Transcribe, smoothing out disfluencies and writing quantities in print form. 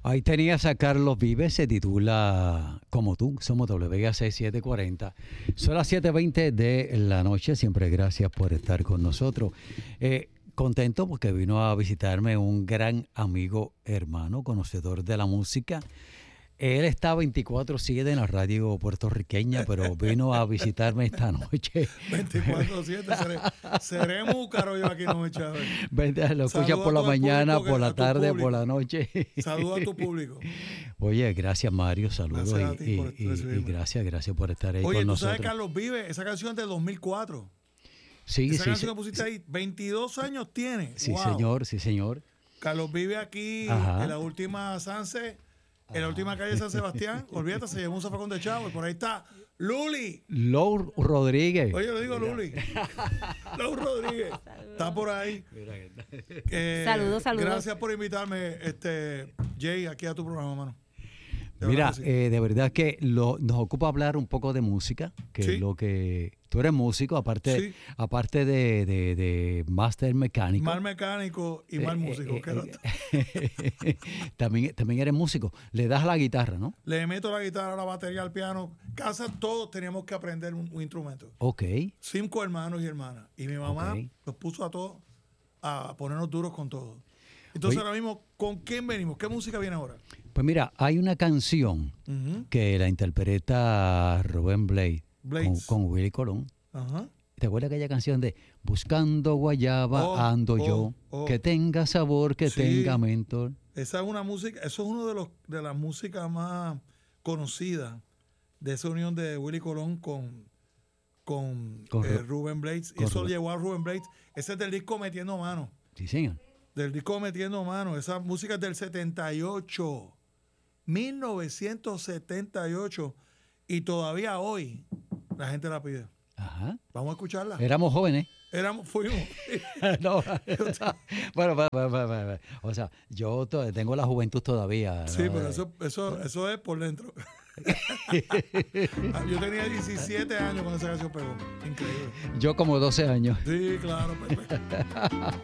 Ahí tenías a Carlos Vives, se titula Como tú, somos WGAC 740. Son las 7:20 de la noche, siempre gracias por estar con nosotros. Contento porque vino a visitarme un gran amigo, hermano, conocedor de la música. Él está 24/7 en la radio puertorriqueña, pero vino a visitarme esta noche. 24/7, seré múcaro yo aquí, no me echaba. Lo escuchas por la mañana, por la tarde, por la noche. Saludos a tu público. Oye, gracias Mario, saludos y gracias por estar ahí Oye, con nosotros. Oye, ¿tú sabes Carlos Vives? Esa canción es de 2004. Sí, esa sí. canción que pusiste ahí, 22 años tiene. Sí, wow. Sí, señor. Carlos Vives aquí en la última Sanse. En la última calle de San Sebastián, olvídate, se llevó un zafacón de chavo y por ahí está Luli. Lou Rodríguez. Oye, lo digo Luli. Lou Rodríguez. Está por ahí. Saludos. Gracias por invitarme, Jay, aquí a tu programa, mano. Mira, de verdad que nos ocupa hablar un poco de música, que es lo que... Tú eres músico, aparte de máster mecánico. Mal mecánico y mal músico. También eres músico. Le das la guitarra, ¿no? Le meto la guitarra, la batería, el piano. Casa todos teníamos que aprender un instrumento. Ok. 5 hermanos y hermanas. Y mi mamá los puso a todos a ponernos duros con todo. Entonces ahora mismo, ¿con quién venimos? ¿Qué música viene ahora? Pues mira, hay una canción que la interpreta Rubén Blades. Con Willy Colón. Ajá. ¿Te acuerdas aquella canción de Buscando guayaba ando yo, que tenga sabor, que tenga mentor? Esa es una música, eso es uno de las músicas más conocidas de esa unión de Willy Colón con Rubén Blades. Y eso llevó a Rubén Blades. Ese es del disco Metiendo Mano. Sí, señor. Del disco Metiendo Mano. Esa música es del 78. 1978. Y todavía hoy la gente la pide. Ajá. Vamos a escucharla. Éramos jóvenes. Fuimos. No. Bueno, o sea, yo tengo la juventud todavía. Sí, ¿no? pero eso es por dentro. Yo tenía 17 años cuando esa canción pegó. Increíble. Yo como 12 años. Sí, claro. Pepe.